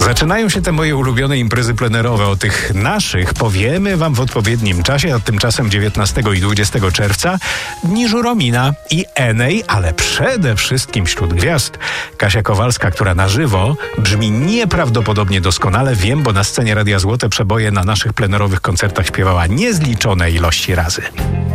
Zaczynają się te moje ulubione imprezy plenerowe. O tych naszych powiemy wam w odpowiednim czasie, a tymczasem 19 i 20 czerwca dni Żuromina i Enej, ale przede wszystkim wśród gwiazd Kasia Kowalska, która na żywo brzmi nieprawdopodobnie doskonale. Wiem, bo na scenie Radia Złote przeboje na naszych plenerowych koncertach śpiewała niezliczone ilości razy.